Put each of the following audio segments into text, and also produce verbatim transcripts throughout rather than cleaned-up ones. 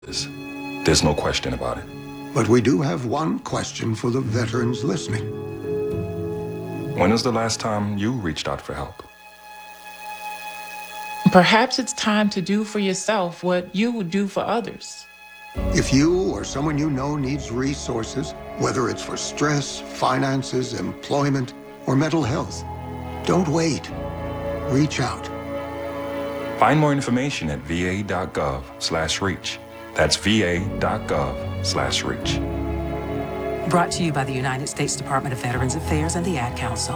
There's no question about it. But we do have one question for the veterans listening. When was the last time you reached out for help? Perhaps it's time to do for yourself what you would do for others. If you or someone you know needs resources, whether it's for stress, finances, employment, or mental health, don't wait. Reach out. Find more information at va.gov slash reach. That's va.gov slash reach. Brought to you by the United States Department of Veterans Affairs and the Ad Council.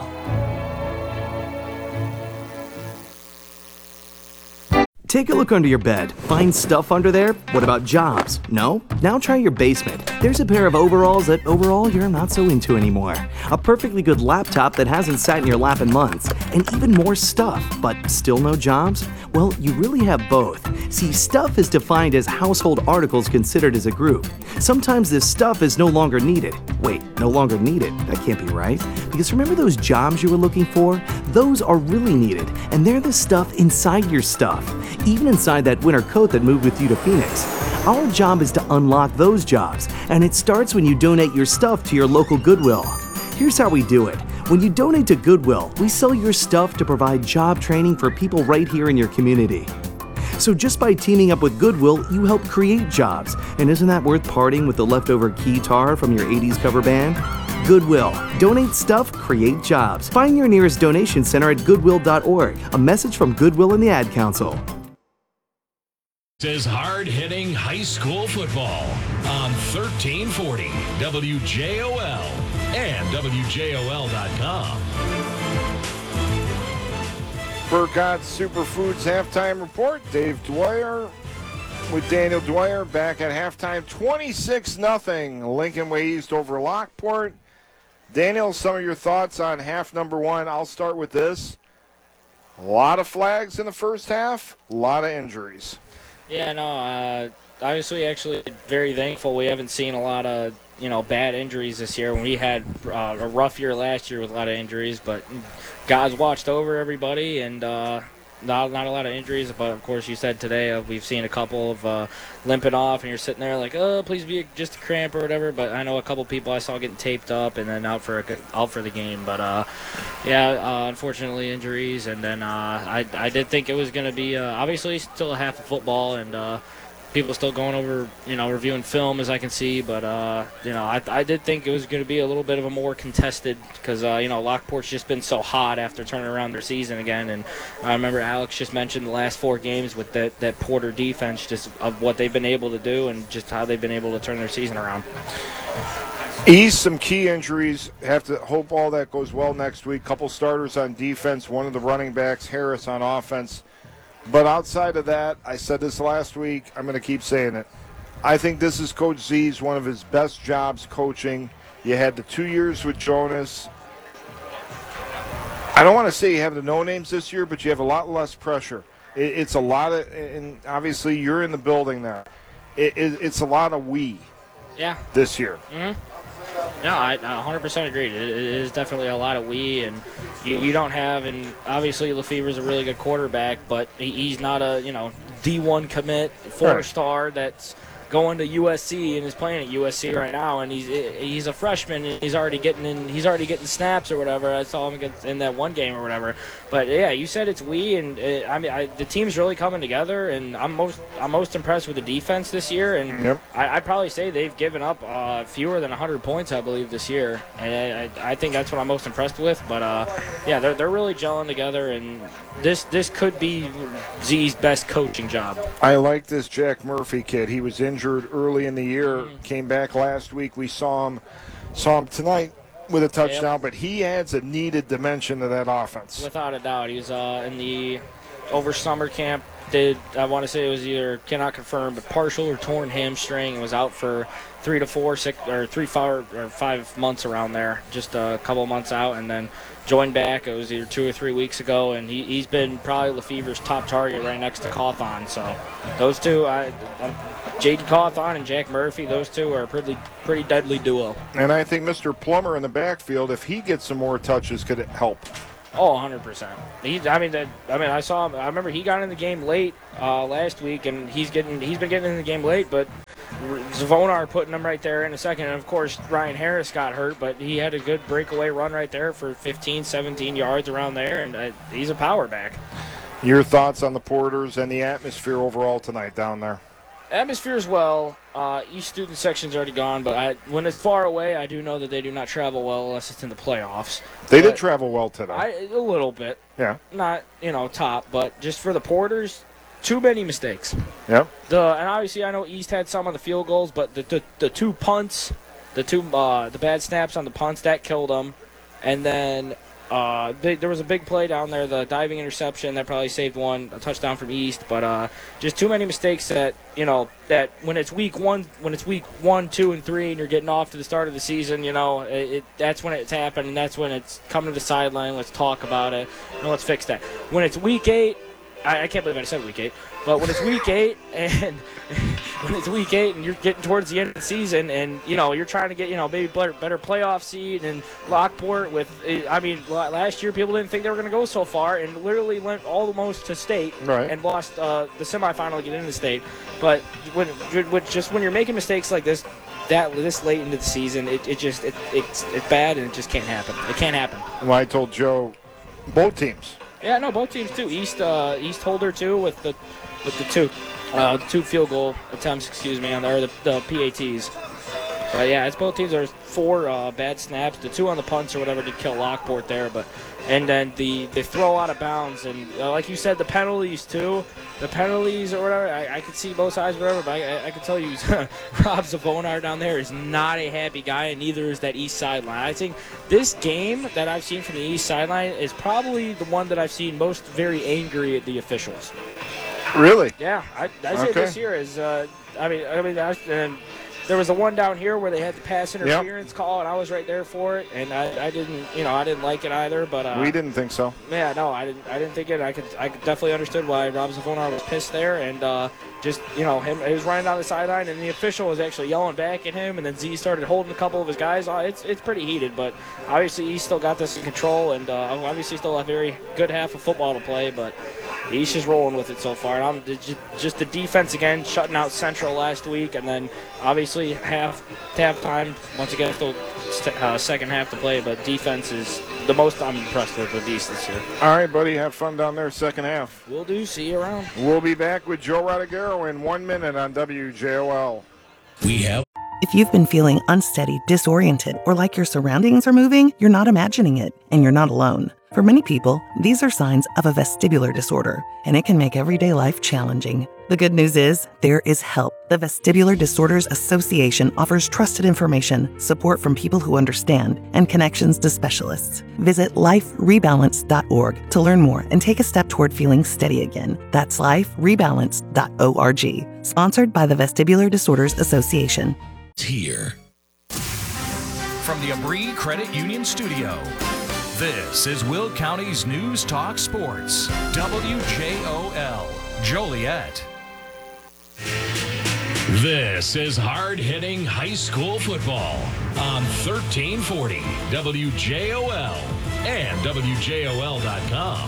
Take a look under your bed. Find stuff under there? What about jobs? No? Now try your basement. There's a pair of overalls that overall you're not so into anymore. A perfectly good laptop that hasn't sat in your lap in months. And even more stuff, but still no jobs? Well, you really have both. See, stuff is defined as household articles considered as a group. Sometimes this stuff is no longer needed. Wait, no longer needed? That can't be right. Because remember those jobs you were looking for? Those are really needed, and they're the stuff inside your stuff. Even inside that winter coat that moved with you to Phoenix. Our job is to unlock those jobs, and it starts when you donate your stuff to your local Goodwill. Here's how we do it. When you donate to Goodwill, we sell your stuff to provide job training for people right here in your community. So just by teaming up with Goodwill, you help create jobs. And isn't that worth parting with the leftover keytar from your eighties cover band? Goodwill. Donate stuff, create jobs. Find your nearest donation center at goodwill dot org. A message from Goodwill and the Ad Council. Is hard-hitting high school football on thirteen forty W J O L and W J O L dot com. Burkott Superfoods halftime report. Dave Dwyer with Daniel Dwyer back at halftime. twenty-six nothing Lincoln Way East over Lockport. Daniel, some of your thoughts on half number one. I'll start with this. A lot of flags in the first half, a lot of injuries. Yeah, no, uh, obviously actually very thankful we haven't seen a lot of, you know, bad injuries this year. We had uh, a rough year last year with a lot of injuries, but God's watched over everybody, and uh, not, not a lot of injuries. But, of course, you said today uh, we've seen a couple of uh, limping off, and you're sitting there like, oh, please be just a cramp or whatever. But I know a couple people I saw getting taped up and then out for a, out for the game. But, uh, yeah, uh, unfortunately injuries. And then uh, I, I did think it was going to be uh, obviously still a half of football, and uh, people still going over, you know, reviewing film as I can see, but, uh, you know, I, I did think it was going to be a little bit of a more contested because, uh, you know, Lockport's just been so hot after turning around their season again. And I remember Alex just mentioned the last four games with that, that Porter defense, just of what they've been able to do and just how they've been able to turn their season around. East, some key injuries. Have to hope all that goes well next week. Couple starters on defense, one of the running backs, Harris, on offense. But outside of that, I said this last week, I'm going to keep saying it. I think this is Coach Z's one of his best jobs coaching. You had the two years with Jonas. I don't want to say you have the no-names this year, but you have a lot less pressure. It, it's a lot of, and obviously you're in the building now. It, it, it's a lot of we yeah. this year. Mm-hmm. No, I one hundred percent agree. It, it is definitely a lot of we, and you, you don't have, and obviously Lefevre's a really good quarterback, but he, he's not a, you know, D one commit, four-star that's going to U S C and is playing at U S C right now, and he's he's a freshman and he's already getting in he's already getting snaps or whatever. I saw him in that one game or whatever. But yeah, you said it's we, and it, I mean I, the team's really coming together, and I'm most I'm most impressed with the defense this year, and yep. I, I'd probably say they've given up uh, fewer than one hundred points, I believe, this year, and I, I think that's what I'm most impressed with. But uh, yeah, they're they're really gelling together, and this this could be Z's best coaching job. I like this Jack Murphy kid. He was injured early in the year, mm-hmm. came back last week. We saw him saw him tonight with a touchdown, yep. but he adds a needed dimension to that offense. Without a doubt. He was uh, in the over summer camp. Did I want to say it was either cannot confirm, but partial or torn hamstring, and was out for three to four, six or three, five or five months around there, just a couple months out, and then joined back. It was either two or three weeks ago, and he, he's been probably Lefevre's top target right next to Cawthon. So those two, I, I, J D Cawthon and Jack Murphy, those two are a pretty, pretty deadly duo. And I think Mister Plummer in the backfield, if he gets some more touches, could it help? Oh, one hundred percent. He, I mean, the, I mean, I saw him. I remember he got in the game late uh, last week, and he's getting, he's been getting in the game late. But Zvonar putting him right there in a second, and of course Ryan Harris got hurt, but he had a good breakaway run right there for fifteen, seventeen yards around there, and uh, he's a power back. Your thoughts on the Porters and the atmosphere overall tonight down there? Atmosphere as well. Uh, East student section's already gone, but I, when it's far away, I do know that they do not travel well unless it's in the playoffs. They but did travel well today. I, a little bit. Yeah. Not, you know, top, but just for the Porters, too many mistakes. Yep. The and obviously I know East had some on the field goals, but the the, the two punts, the two uh, the bad snaps on the punts, that killed them. And then uh, they, there was a big play down there, the diving interception that probably saved one, a touchdown from East. But uh, just too many mistakes that, you know, that when it's week one, when it's week one, two, and three, and you're getting off to the start of the season, you know, it, it that's when it's happened, and that's when it's coming to the sideline. Let's talk about it, and let's fix that. When it's week eight, I, I can't believe I said week eight, but when it's week eight and when it's week eight and you're getting towards the end of the season and, you know, you're trying to get, you know, maybe better, better playoff seed and Lockport with, I mean, last year people didn't think they were going to go so far and literally went almost to state right. and lost uh, the semifinal to get into the state. But when, when, just when you're making mistakes like this, that this late into the season, it, it just, it, it's, it's bad and it just can't happen. It can't happen. Well, I told Joe, both teams. Yeah, no, both teams too. East, uh, East Holder too with the, with the two, uh, two field goal attempts. Excuse me, on the, or the, the P A Ts. But yeah, it's both teams. There's four uh, bad snaps. The two on the punts or whatever did kill Lockport there, but and then the the throw out of bounds and uh, like you said, the penalties too. The penalties or whatever. I, I could see both sides, whatever. But I, I can tell you, Rob Zvonar down there is not a happy guy, and neither is that East sideline. I think this game that I've seen from the East sideline is probably the one that I've seen most very angry at the officials. Really? Yeah, I, I say okay. this year is. Uh, I mean, I mean, I, and there was the one down here where they had the pass interference yep. call, and I was right there for it, and I, I didn't, you know, I didn't like it either. But uh, we didn't think so. Yeah, no, I didn't. I didn't think it. I could, I could definitely understood why Rob Zvonar was pissed there, and uh, just, you know, him. He was running down the sideline, and the official was actually yelling back at him, and then Z started holding a couple of his guys. Uh, it's, it's pretty heated, but obviously he still got this in control, and uh, obviously still a very good half of football to play, but. He's just rolling with it so far. And I'm just the defense again, shutting out Central last week, and then obviously half halftime. Once again, still uh, second half to play, but defense is the most I'm impressed with with East this year. All right, buddy, have fun down there second half. Will do. See you around. We'll be back with Joe Rodriguero in one minute on W J O L. We have. If you've been feeling unsteady, disoriented, or like your surroundings are moving, you're not imagining it, and you're not alone. For many people, these are signs of a vestibular disorder, and it can make everyday life challenging. The good news is, there is help. The Vestibular Disorders Association offers trusted information, support from people who understand, and connections to specialists. Visit life rebalance dot org to learn more and take a step toward feeling steady again. That's life rebalance dot org. Sponsored by the Vestibular Disorders Association. Here. From the Abri Credit Union Studio, this is Will County's News Talk Sports, W J O L, Joliet. This is hard-hitting high school football on thirteen forty W J O L and W J O L dot com.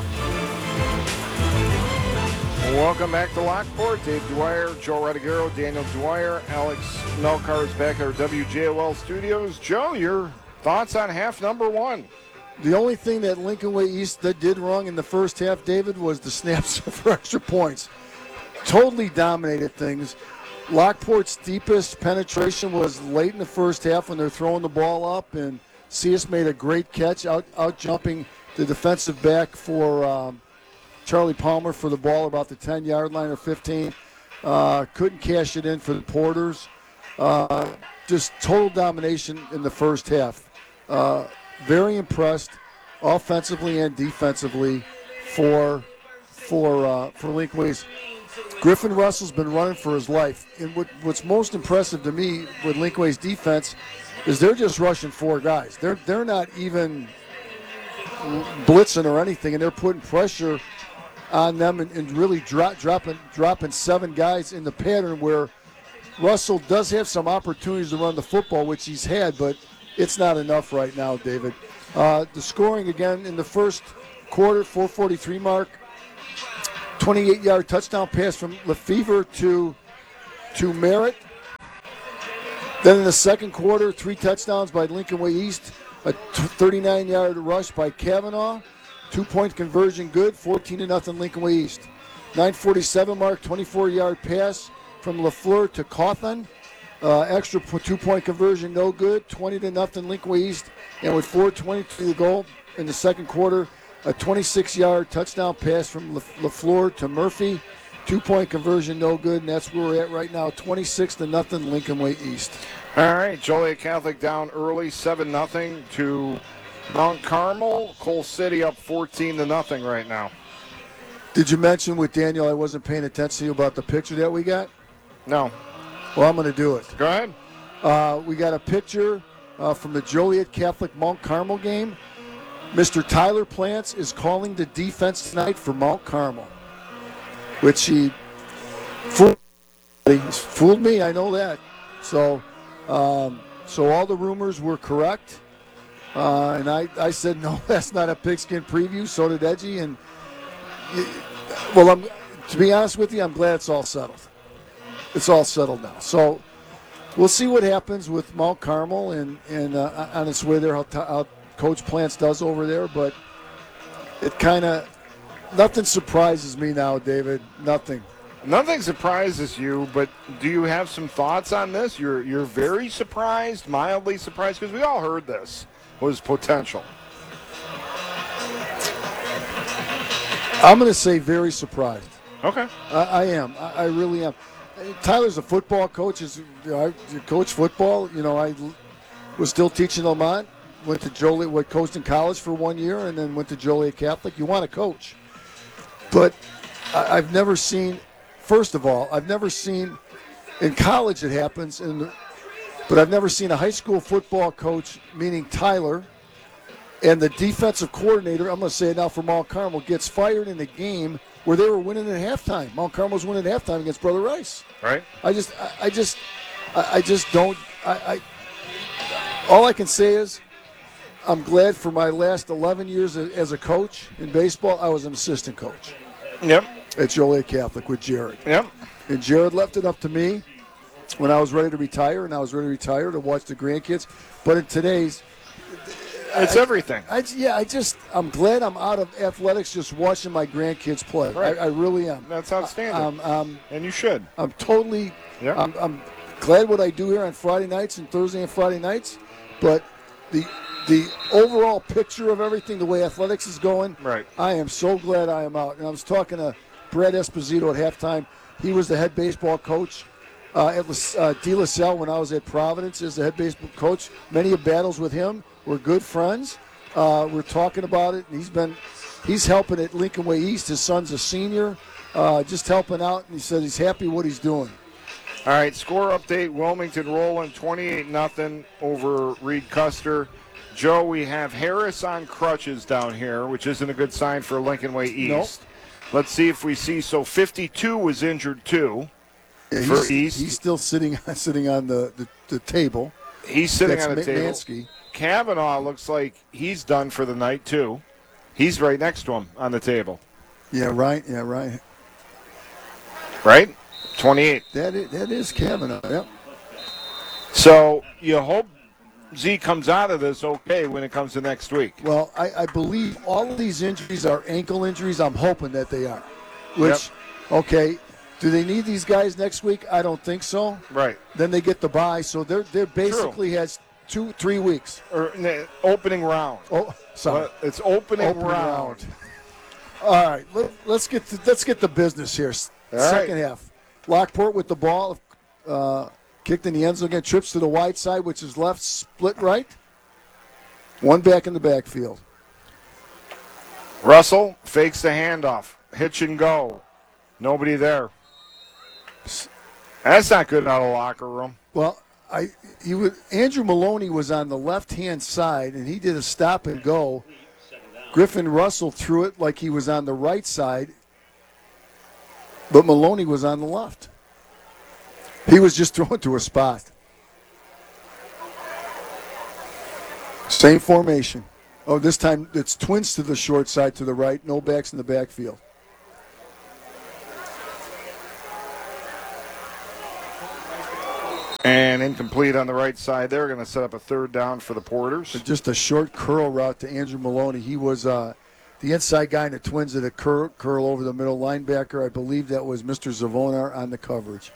Welcome back to Lockport. Dave Dwyer, Joe Rodriguero, Daniel Dwyer, Alex Melcar is back at our W J O L studios. Joe, your thoughts on half number one? The only thing that Lincoln Way East that did wrong in the first half, David, was the snaps for extra points. Totally dominated things. Lockport's deepest penetration was late in the first half when they're throwing the ball up, and C S made a great catch, out, out jumping the defensive back for um, Charlie Palmer for the ball about the ten-yard line or fifteen. Uh, couldn't cash it in for the Porters. Uh, just total domination in the first half. Uh, very impressed offensively and defensively for for uh, for Lincoln Way East. Griffin Russell's been running for his life. And what, what's most impressive to me with Lincoln Way's defense is they're just rushing four guys. They're they're not even blitzing or anything, and they're putting pressure on them and, and really drop, dropping dropping seven guys in the pattern where Russell does have some opportunities to run the football, which he's had, but it's not enough right now, David. Uh, the scoring again in the first quarter, four forty-three mark, twenty-eight-yard touchdown pass from Lefevre to, to Merritt. Then in the second quarter, three touchdowns by Lincoln Way East, a thirty-nine-yard rush by Kavanaugh, two-point conversion good, fourteen to nothing Lincoln Way East. nine forty-seven mark, twenty-four-yard pass from LaFleur to Cawthon. Uh, extra two-point conversion, no good, twenty to nothing Lincoln Way East. And with four twenty-two to go in the second quarter, a twenty-six-yard touchdown pass from LaFleur to Murphy. Two-point conversion, no good, and that's where we're at right now, twenty-six to nothing Lincoln Way East. All right, Joliet Catholic down early, seven nothing to Mount Carmel. Coal City up fourteen to nothing right now. Did you mention with Daniel I wasn't paying attention to you about the picture that we got? No. Well, I'm going to do it. Go ahead. Uh, we got a picture uh, from the Joliet Catholic Mount Carmel game. Mister Tyler Plants is calling the defense tonight for Mount Carmel, which he fooled, he fooled me, I know that. So um, so all the rumors were correct. Uh, and I, I said, no, that's not a pigskin preview. So did Edgy. And, well, I'm, to be honest with you, I'm glad it's all settled. It's all settled now. So we'll see what happens with Mount Carmel and, and uh, on its way there, how, how Coach Plants does over there. But it kind of, nothing surprises me now, David. Nothing. Nothing surprises you, but do you have some thoughts on this? You're you're very surprised, mildly surprised, because we all heard this was potential. I'm going to say very surprised. Okay. I, I am. I, I really am. Tyler's a football coach. Is you know, I coach football. You know, I was still teaching Lamont. Went to Joliet, what coached in college for one year, and then went to Joliet Catholic. You want to coach, but I, I've never seen. First of all, I've never seen in college it happens, and but I've never seen a high school football coach, meaning Tyler, and the defensive coordinator. I'm going to say it now for Mount Carmel gets fired in a game where they were winning at halftime. Mount Carmel's winning at halftime against Brother Rice. Right. I just, I, I just, I, I just don't. I, I all I can say is, I'm glad for my last eleven years as a coach in baseball, I was an assistant coach. Yep. At Joliet Catholic with Jared. Yep. And Jared left it up to me when I was ready to retire, and I was ready to retire to watch the grandkids. But in today's, it's I, everything. I, yeah, I just, I'm glad I'm out of athletics just watching my grandkids play. Right. I, I really am. That's outstanding. Um, um, and you should. I'm totally, yeah. I'm, I'm glad what I do here on Friday nights and Thursday and Friday nights, but the the overall picture of everything, the way athletics is going, right. I am so glad I am out. And I was talking to Brad Esposito at halftime. He was the head baseball coach uh, at uh, De La Salle when I was at Providence as the head baseball coach. Many of battles with him. We're good friends. Uh, we're talking about it. And he's been, he's helping at Lincoln Way East. His son's a senior, uh, just helping out. And he said he's happy what he's doing. All right, score update, Wilmington rolling twenty-eight nothing over Reed Custer. Joe, we have Harris on crutches down here, which isn't a good sign for Lincoln Way East. Nope. Let's see if we see. So fifty-two was injured too. Yeah, for he's, East. He's still sitting sitting on the, the, the table. He's sitting That's on the table. Mansky. Kavanaugh looks like he's done for the night too. He's right next to him on the table. Yeah, right. Yeah, right. Right? twenty-eight. That is, that is Kavanaugh, yep. So you hope Z comes out of this okay when it comes to next week. Well, I, I believe all of these injuries are ankle injuries. I'm hoping that they are. Which, yep. okay, do they need these guys next week? I don't think so. Right. Then they get the bye, so they're they're basically True. has two, three weeks. Or opening round. Oh, sorry. It's opening, opening round. round. All right, let, let's get to, let's get the business here. All Second right. half. Lockport with the ball, uh, kicked in the end zone again, trips to the wide side, which is left, split right. One back in the backfield. Russell fakes the handoff. Hitch and go. Nobody there. That's not good out of the locker room. Well, I he would, Andrew Maloney was on the left-hand side, and he did a stop and go. Griffin Russell threw it like he was on the right side, but Maloney was on the left. He was just throwing to a spot. Same formation. Oh, this time it's Twins to the short side to the right. No backs in the backfield. And incomplete on the right side. They're going to set up a third down for the Porters. Just a short curl route to Andrew Maloney. He was uh, the inside guy in the Twins that a curl, curl over the middle linebacker. I believe that was Mister Zavonar on the coverage.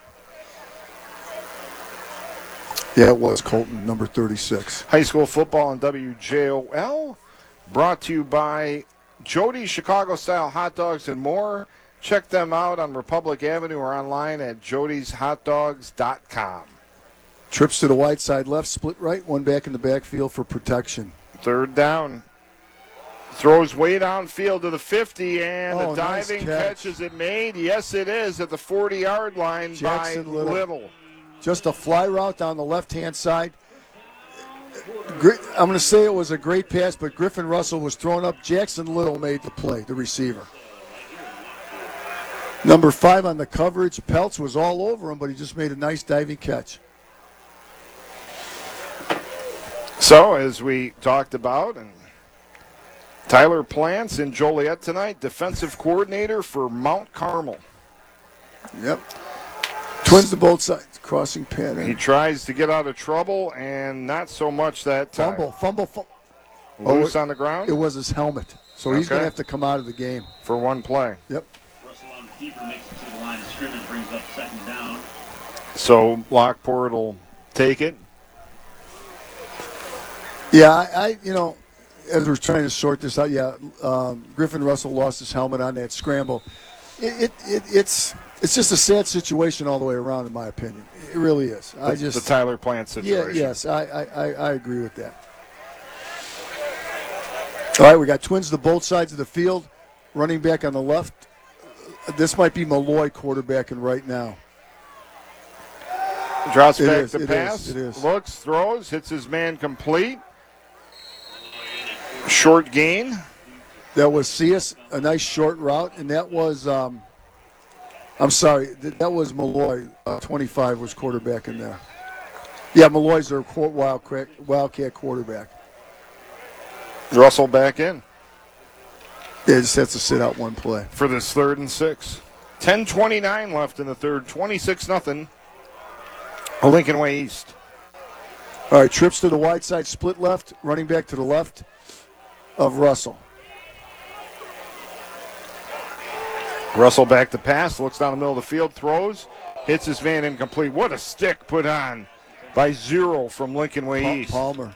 Yeah, it was Colton, number thirty-six. High school football on W J O L. Brought to you by Jody's Chicago-style hot dogs and more. Check them out on Republic Avenue or online at jodys hot dogs dot com. Trips to the wide side left, split right, one back in the backfield for protection. Third down. Throws way downfield to the fifty, and oh, a diving nice catch. catch. Is it made? Yes, it is, at the forty-yard line Jackson by Little. Little. Just a fly route down the left-hand side. I'm going to say it was a great pass, but Griffin Russell was thrown up. Jackson Little made the play, the receiver. Number five on the coverage, Peltz was all over him, but he just made a nice diving catch. So, as we talked about, and Tyler Plants in Joliet tonight, defensive coordinator for Mount Carmel. Yep. Twins to both sides, crossing pattern. He tries to get out of trouble, and not so much that time. Fumble, fumble, fumble. Loose oh, it, on the ground? It was his helmet, so okay. He's going to have to come out of the game. For one play. Yep. Russell on the keeper makes it to the line of scrimmage, brings up second down. So Lockport will take it. Yeah, I, I, you know, as we're trying to sort this out, yeah, um, Griffin Russell lost his helmet on that scramble. It, it, it, it's it's just a sad situation all the way around, in my opinion. It really is. The, I just the Tyler Plant situation. Yeah, yes, I, I, I agree with that. All right, we got Twins to both sides of the field. Running back on the left. This might be Malloy quarterbacking right now. Drops it back is, to it pass. Is, it is. Looks, throws, hits his man complete. Short gain. That was Cias, a nice short route, and that was, um, I'm sorry, that was Malloy. Uh, twenty-five was quarterback in there. Yeah, Malloy's their Wildcat, Wildcat quarterback. Russell back in. Yeah, just has to sit out one play. For this third and six. ten twenty-nine left in the third. twenty-six nothing. Lincoln Way East. All right, trips to the wide side, split left, running back to the left of Russell. Russell back to pass, looks down the middle of the field, throws, hits his man incomplete. What a stick put on by Zero from Lincoln Way Pa- East. Palmer.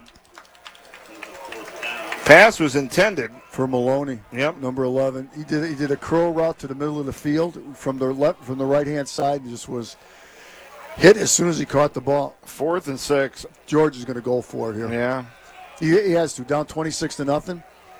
Pass was intended for Maloney. Yep. Number eleven. He did he did a curl route to the middle of the field from the left from the right hand side and just was hit as soon as he caught the ball. Fourth and six. George is going to go for it here. Yeah. He, he has to. Down twenty-six to nothing.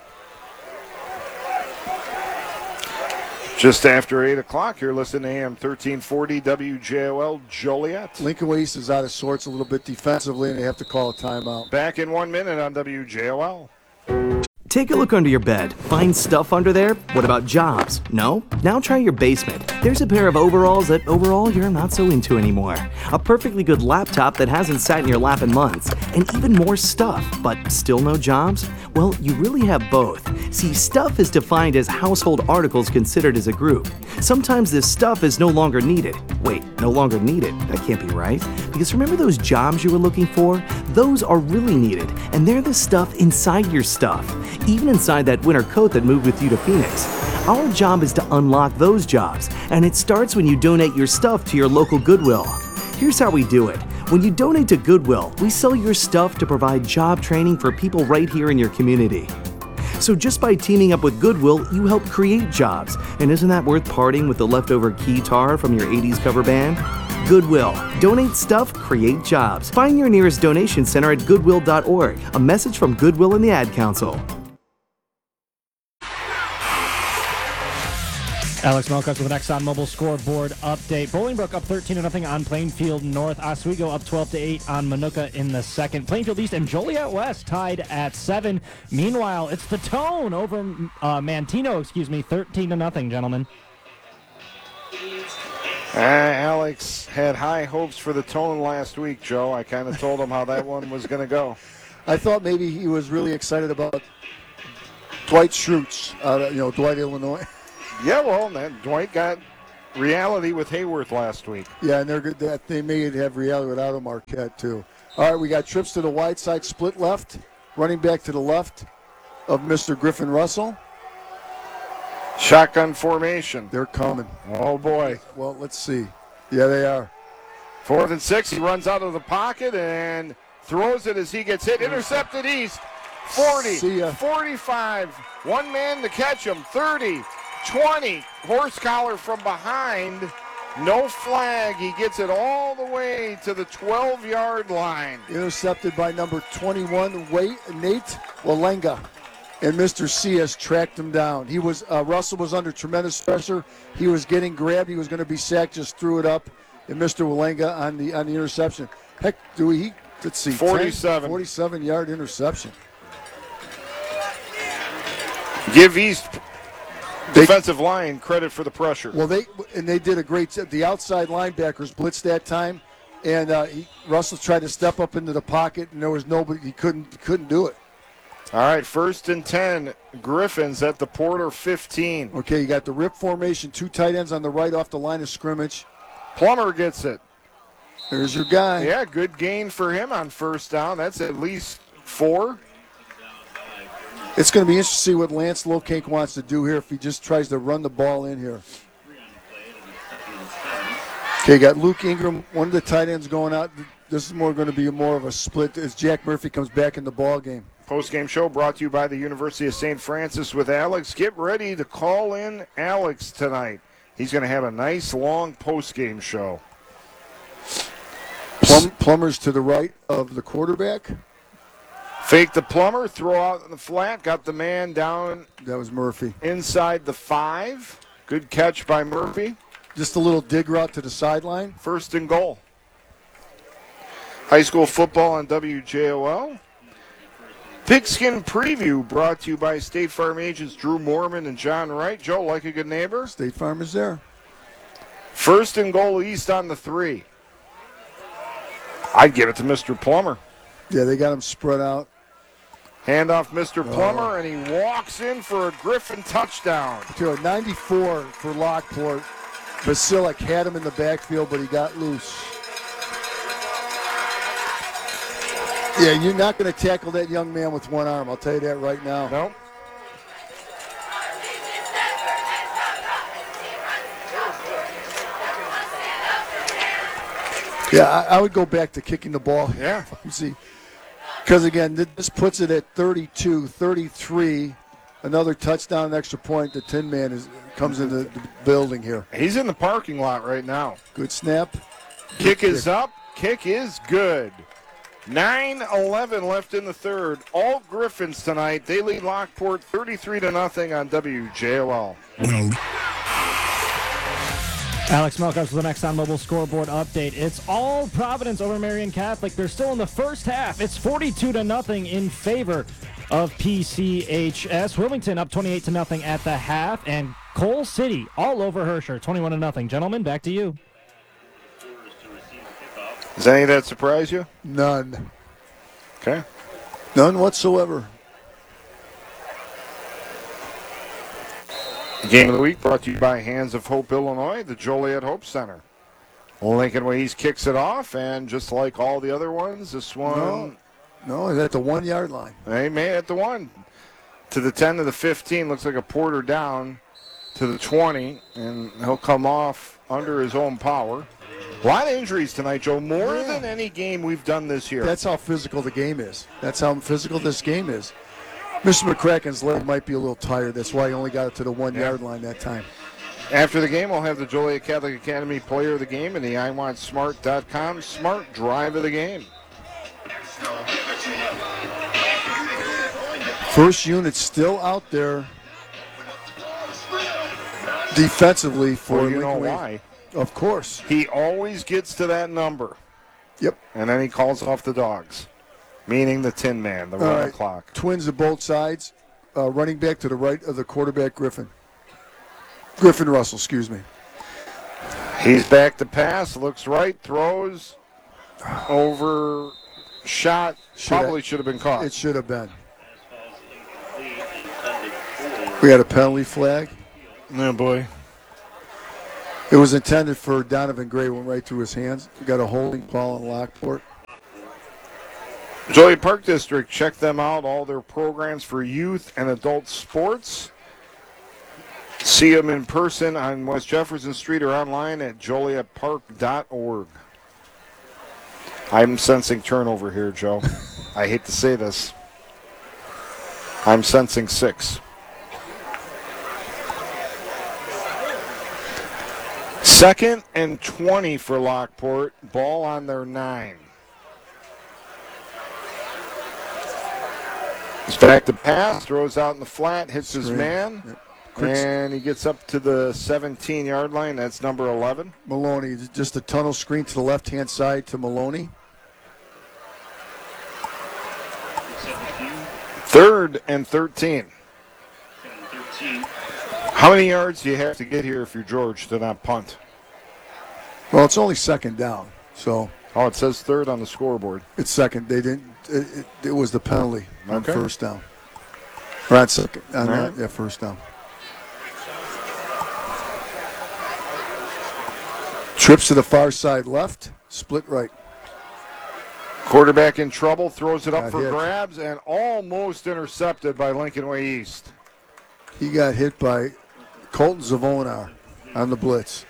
Just after eight o'clock, you're listening to A M thirteen forty W J O L Joliet. Lincoln Way East is out of sorts a little bit defensively, and they have to call a timeout. Back in one minute on W J O L. Take a look under your bed. Find stuff under there? What about jobs? No? Now try your basement. There's a pair of overalls that overall you're not so into anymore. A perfectly good laptop that hasn't sat in your lap in months. And even more stuff, but still no jobs? Well, you really have both. See, stuff is defined as household articles considered as a group. Sometimes this stuff is no longer needed. Wait, no longer needed? That can't be right. Because remember those jobs you were looking for? Those are really needed, and they're the stuff inside your stuff. Even inside that winter coat that moved with you to Phoenix. Our job is to unlock those jobs, and it starts when you donate your stuff to your local Goodwill. Here's how we do it. When you donate to Goodwill, we sell your stuff to provide job training for people right here in your community. So just by teaming up with Goodwill, you help create jobs. And isn't that worth parting with the leftover keytar from your eighties cover band? Goodwill. Donate stuff, create jobs. Find your nearest donation center at goodwill dot org. A message from Goodwill and the Ad Council. Alex Melcuts with an ExxonMobil scoreboard update. Bolingbrook up thirteen to nothing on Plainfield North. Oswego up twelve to eight on Manuka in the second. Plainfield East and Joliet West tied at seven. Meanwhile, it's the Tone over uh, Mantino, excuse me, thirteen to nothing, gentlemen. Uh, Alex had high hopes for the Tone last week, Joe. I kind of told him how that one was going to go. I thought maybe he was really excited about Dwight Schrute, out of, you know, Dwight, Illinois. Yeah, well, that Dwight got reality with Hayworth last week. Yeah, and they're good. That they may have reality with Otto Marquette too. All right, we got trips to the wide side, split left, running back to the left of Mister Griffin Russell. Shotgun formation. They're coming. Oh boy. Well, let's see. Yeah, they are. Fourth and six. He runs out of the pocket and throws it as he gets hit. Intercepted east. forty, forty-five. One man to catch him. thirty, twenty. Horse collar from behind. No flag. He gets it all the way to the twelve-yard line. Intercepted by number twenty-one, Wait, Nate Walenga. And Mister C S tracked him down. He was uh, Russell was under tremendous pressure. He was getting grabbed. He was going to be sacked. Just threw it up. And Mister Walenga on the on the interception. Heck, do we? Let's see. forty-seven. forty-seven-yard interception. Give East defensive line credit for the pressure. Well, they and they did a great job. The outside linebackers blitzed that time, and uh, he, Russell tried to step up into the pocket, and there was nobody. He couldn't couldn't do it. All right, first and ten. Griffins at the Porter fifteen. Okay, you got the rip formation, two tight ends on the right off the line of scrimmage. Plummer gets it. There's your guy. Yeah, good gain for him on first down. That's at least four. It's going to be interesting to see what Lance Lokink wants to do here if he just tries to run the ball in here. Okay, got Luke Ingram, one of the tight ends going out. This is more going to be more of a split as Jack Murphy comes back in the ball game. Post-game show brought to you by the University of Saint Francis with Alex. Get ready to call in Alex tonight. He's going to have a nice, long post-game show. Plum, Plummer's to the right of the quarterback. Fake the Plummer, throw out in the flat, got the man down. That was Murphy. Inside the five. Good catch by Murphy. Just a little dig route to the sideline. First and goal. High school football on W J O L. Pigskin Preview brought to you by State Farm agents Drew Mormon and John Wright. Joe, like a good neighbor? State Farm is there. First and goal East on the three. I'd give it to Mister Plummer. Yeah, they got him spread out. Hand off Mister Plummer, oh. and he walks in for a Griffin touchdown. To a ninety-four for Lockport. Basilic had him in the backfield, but he got loose. Yeah, you're not going to tackle that young man with one arm. I'll tell you that right now. Nope. Yeah, I, I would go back to kicking the ball. Yeah. See, because, again, this puts it at thirty-two, thirty-three. Another touchdown, extra point. The Tin Man is comes into the building here. He's in the parking lot right now. Good snap. Kick good is kick. up. Kick is good. nine eleven left in the third. All Griffins tonight. They lead Lockport thirty-three to nothing on W J O L. Alex Melkos with the Exxon Mobil scoreboard update. It's all Providence over Marian Catholic. They're still in the first half. It's forty-two to nothing in favor of P C H S. Wilmington up twenty-eight to nothing at the half, and Cole City all over Herscher, twenty-one to nothing. Gentlemen, back to you. Does any of that surprise you? None. Okay. None whatsoever. Game of the week brought to you by Hands of Hope, Illinois, the Joliet Hope Center. Lincoln Way East kicks it off, and just like all the other ones, this one. No, no, it's at the one-yard line. They made it at the one. To the ten to the fifteen, looks like a Porter down to the twenty, and he'll come off under his own power. A lot of injuries tonight, Joe, more yeah. than any game we've done this year. That's how physical the game is. That's how physical this game is. Mister McCracken's leg might be a little tired. That's why he only got it to the one-yard yeah. line that time. After the game, we'll have the Joliet Catholic Academy Player of the Game and the I Want Smart dot com Smart Drive of the Game. First unit still out there defensively for well, you know why. Of course. He always gets to that number. Yep. And then he calls off the dogs, meaning the Tin Man, the run right. clock. Twins of both sides. Uh, running back to the right of the quarterback, Griffin. Griffin Russell, excuse me. He's back to pass, looks right, throws, over, shot. Should Probably have, should have been caught. It should have been. We had a penalty flag. Oh, boy. It was intended for Donovan Gray, went right through his hands. We got a holding call in Lockport. Joliet Park District, check them out, all their programs for youth and adult sports. See them in person on West Jefferson Street or online at joliet park dot org. I'm sensing turnover here, Joe. I hate to say this. I'm sensing six. Second and twenty for Lockport. Ball on their nine. He's back to pass, throws out in the flat, hits his Screen. man, Yep. and he gets up to the seventeen-yard line. That's number eleven. Maloney, just a tunnel screen to the left-hand side to Maloney. Third and thirteen. thirteen. How many yards do you have to get here if you're George to not punt? Well, it's only second down, so. Oh, it says third on the scoreboard. It's second. They didn't. It, it, it was the penalty on Okay. first down. Or on second. On All that, right. yeah, first down. Trips to the far side left, split right. Quarterback in trouble, throws it up Got for hit. grabs, and almost intercepted by Lincoln Way East. He got hit by Colton Zavonar on the blitz.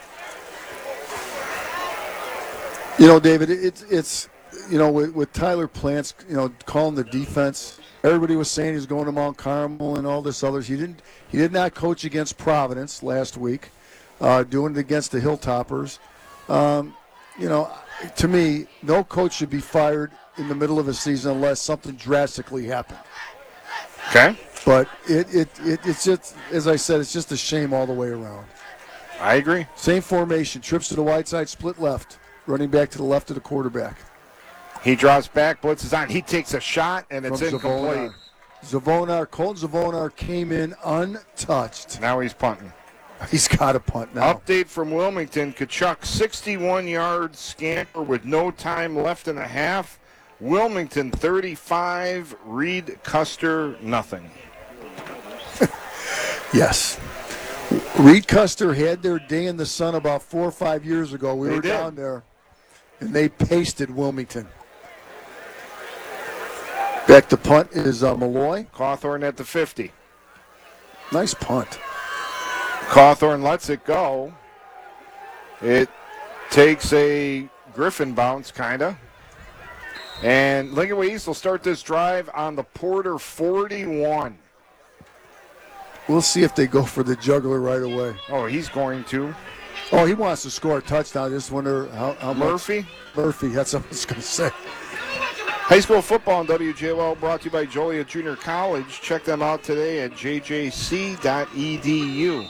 You know, David, it's it's you know with, with Tyler Plants, you know, calling the defense. Everybody was saying he's going to Mount Carmel and all this others. He didn't. He did not coach against Providence last week. Uh, doing it against the Hilltoppers. Um, you know, to me, no coach should be fired in the middle of a season unless something drastically happened. Okay. But it, it, it it's just, as I said, it's just a shame all the way around. I agree. Same formation. Trips to the wide side, split left. Running back to the left of the quarterback. He draws back, blitzes on. He takes a shot, and it's From incomplete. Zavonar. Zavonar, Colton Zavonar came in untouched. Now he's punting. He's got a punt now. Update from Wilmington. Kachuk, sixty-one-yard scamper with no time left in the half. Wilmington, thirty-five. Reed Custer, nothing. Yes. Reed Custer had their day in the sun about four or five years ago. We They were did. down there, and they pasted Wilmington. Back to punt is uh, Malloy. Cawthorn at the fifty. Nice punt. Cawthorn lets it go. It takes a Griffin bounce, kind of. And Lincoln Way East will start this drive on the Porter forty-one. We'll see if they go for the juggler right away. Oh, he's going to. Oh, he wants to score a touchdown. I just wonder how, how much. Murphy? Murphy, that's what I was going to say. High school football on W J O L brought to you by Joliet Junior College. Check them out today at j j c dot e d u.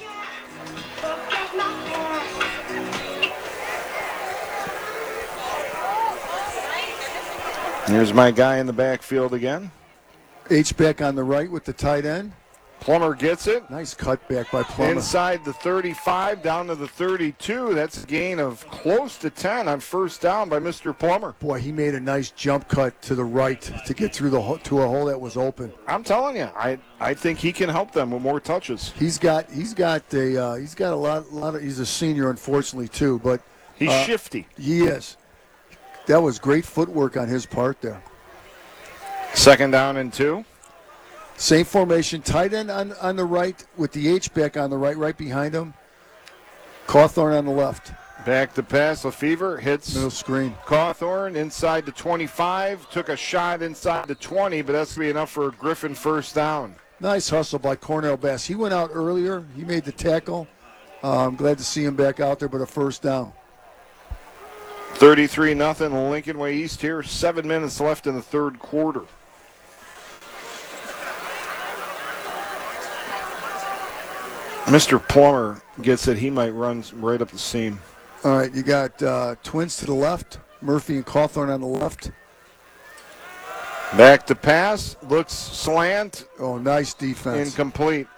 Here's my guy in the backfield again. H-back on the right with the tight end. Plummer gets it. Nice cutback by Plummer. Inside the thirty-five, down to the thirty-two. That's a gain of close to ten on first down by Mister Plummer. Boy, he made a nice jump cut to the right to get through the ho- to a hole that was open. I'm telling you, I, I think he can help them with more touches. He's got he's got a uh, he's got a lot lot of he's a senior unfortunately too, but He's uh, shifty. He is. That was great footwork on his part there. Second down and two. Same formation, tight end on, on the right with the H-back on the right, right behind him. Cawthorn on the left. Back to pass. Lefevre hits Middle screen. Cawthorn inside the twenty-five. Took a shot inside the twenty, but that's going to be enough for a Griffin first down. Nice hustle by Cornell Bass. He went out earlier. He made the tackle. Uh, I'm glad to see him back out there, but a first down. thirty-three nothing Lincoln Way East here. Seven minutes left in the third quarter. Mister Plummer gets it. He might run right up the seam. All right, you got uh, twins to the left. Murphy and Cawthorn on the left. Back to pass. Looks slant. Oh, nice defense. Incomplete.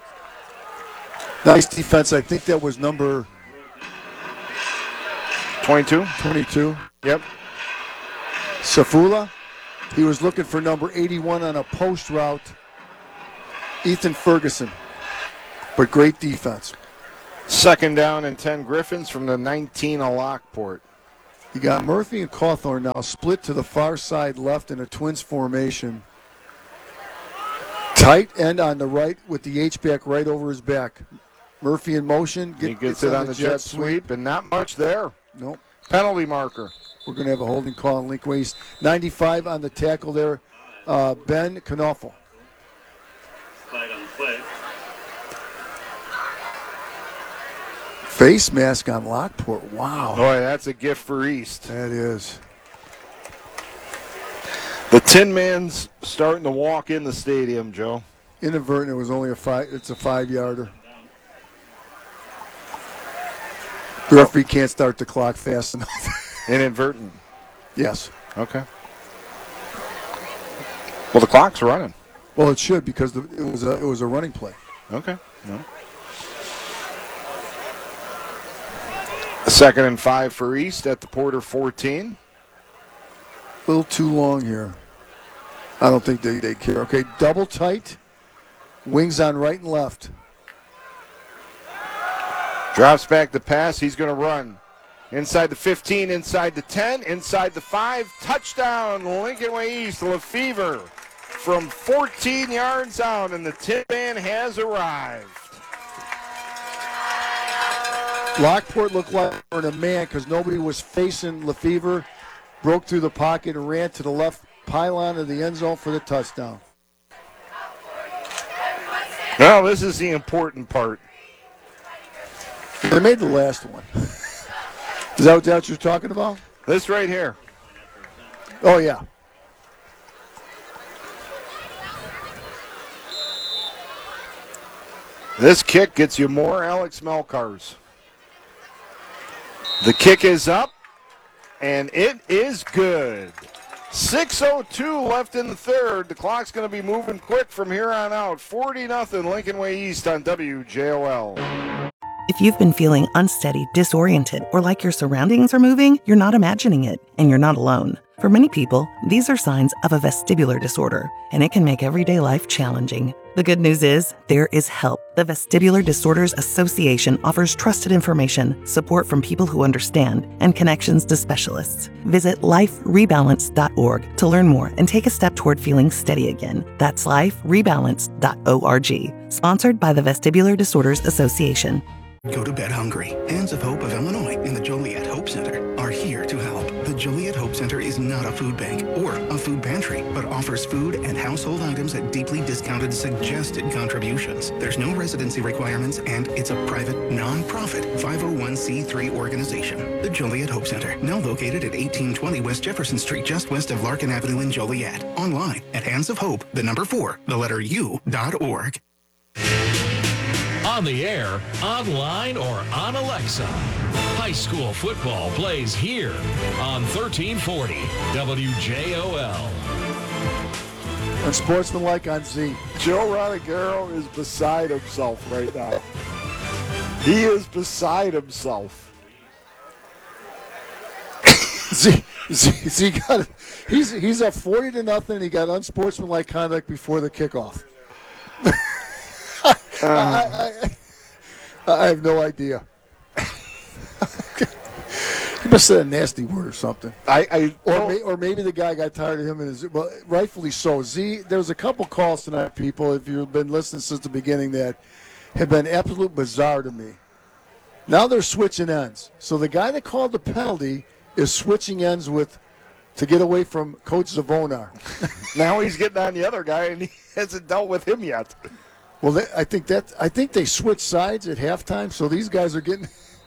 Nice defense. I think that was number twenty-two. twenty-two. Yep. Safula. He was looking for number eighty-one on a post route. Ethan Ferguson. But great defense. Second down and ten Griffins from the nineteen of Lockport. You got Murphy and Cawthorn now split to the far side left in a twins formation. Tight end on the right with the H-back right over his back. Murphy in motion. Get, he gets it on the jet, jet sweep, sweep, and not much there. Nope. Penalty marker. We're going to have a holding call on Lincoln East. ninety-five on the tackle there, uh, Ben Knoffel. Flag on the play. Face mask on Lockport. Wow. Boy, that's a gift for East. That is. The Tin Man's starting to walk in the stadium, Joe. Inadvertent, it was only a five. It's a five-yarder. The referee can't start the clock fast enough. Inadvertent. Yes. Okay. Well, the clock's running. Well, it should because the, it was a it was a running play. Okay. No. Second and five for East at the Porter fourteen. A little too long here. I don't think they, they care. Okay, double tight. Wings on right and left. Drops back the pass. He's going to run. Inside the fifteen, inside the ten, inside the five. Touchdown, Lincoln Way East. Lefevre from fourteen yards out, and the Tin Man has arrived. Lockport looked like they were in a man because nobody was facing Lefevre. Broke through the pocket and ran to the left pylon of the end zone for the touchdown. Well, this is the important part. They made the last one. Is that what you're talking about? This right here. Oh, yeah. This kick gets you more Alex Melkars. The kick is up, and it is good. six oh two left in the third. The clock's going to be moving quick from here on out. forty nothing Lincoln Way East on W J O L. If you've been feeling unsteady, disoriented, or like your surroundings are moving, you're not imagining it, and you're not alone. For many people, these are signs of a vestibular disorder, and it can make everyday life challenging. The good news is, there is help. The Vestibular Disorders Association offers trusted information, support from people who understand, and connections to specialists. Visit life rebalance dot org to learn more and take a step toward feeling steady again. That's life rebalance dot org. Sponsored by the Vestibular Disorders Association. Go to bed hungry. Hands of Hope of Illinois and the Joliet Hope Center are here to help. The Joliet Hope Center is not a food bank or a food pantry, but offers food and household items at deeply discounted suggested contributions. There's no residency requirements, and it's a private, non-profit five oh one c three organization. The Joliet Hope Center, now located at eighteen twenty West Jefferson Street, just west of Larkin Avenue in Joliet. Online at hands of hope, the number four, the letter U, dot org. On the air, online, or on Alexa. High school football plays here on thirteen forty W J O L. Unsportsmanlike on Z. Joe Rodriguero is beside himself right now. He is beside himself. Z, Z, Z got he's he's up forty to nothing. He got unsportsmanlike conduct before the kickoff. Uh, I, I, I have no idea. He must have said a nasty word or something. I, I or, may, or maybe the guy got tired of him and his. Well, rightfully so. Z, there's a couple calls tonight, people, if you've been listening since the beginning, that have been absolute bizarre to me. Now they're switching ends. So the guy that called the penalty is switching ends with to get away from Coach Zavonar. Now he's getting on the other guy, and he hasn't dealt with him yet. Well, they, I think that I think they switched sides at halftime, so these guys are getting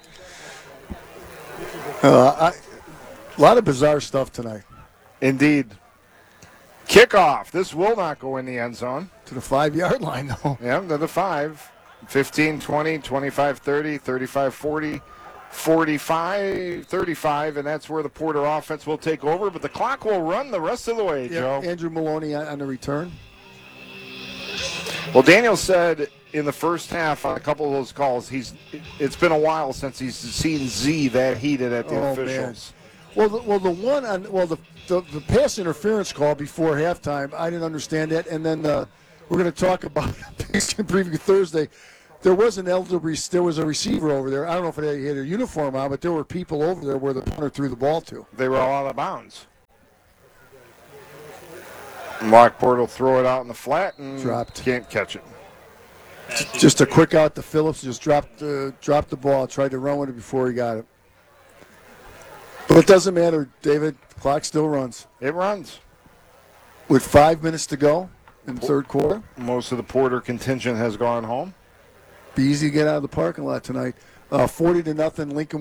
uh, I, a lot of bizarre stuff tonight. Indeed. Kickoff. This will not go in the end zone. To the five-yard line, though. Yeah, to the five. fifteen, twenty, twenty-five, thirty, thirty-five, forty, forty-five, thirty-five, and that's where the Porter offense will take over, but the clock will run the rest of the way, yeah, Joe. Andrew Maloney on, on the return. Well, Daniel said in the first half on a couple of those calls, he's it's been a while since he's seen Z that heated at the oh, officials. Man. Well, the, well, the one on well the, the the pass interference call before halftime, I didn't understand that, and then the we're going to talk about Pigskin Preview Thursday. There was an elderly, there was a receiver over there. I don't know if they had a uniform on, but there were people over there where the punter threw the ball to. They were all out of bounds. Lockport will throw it out in the flat and Dropped. Can't catch it. Just a quick out to Phillips. Just dropped, uh, dropped the ball. Tried to run with it before he got it. But it doesn't matter, David. The clock still runs. It runs. With five minutes to go in the third quarter. Most of the Porter contingent has gone home. Be easy to get out of the parking lot tonight. Uh, forty to nothing, Lincoln